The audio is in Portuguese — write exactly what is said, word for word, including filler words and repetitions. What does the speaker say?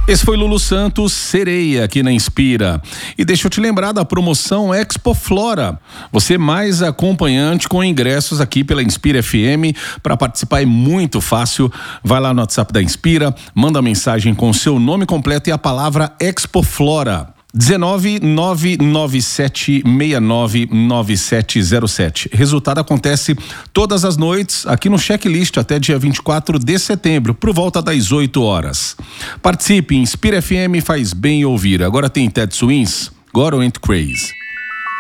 Esse foi Lulu Santos, Sereia, aqui na Inspira. E deixa eu te lembrar da promoção Expo Flora. Você mais acompanhante com ingressos aqui pela Inspira F M. Para participar é muito fácil. Vai lá no WhatsApp da Inspira, manda mensagem com o seu nome completo e a palavra Expo Flora. dezenove, nove nove sete, seis nove, nove sete zero sete. Resultado acontece todas as noites aqui no Checklist até dia vinte e quatro de setembro, por volta das oito horas. Participe, Inspira F M, faz bem ouvir. Agora tem Ted Swings, Got Went Crazy.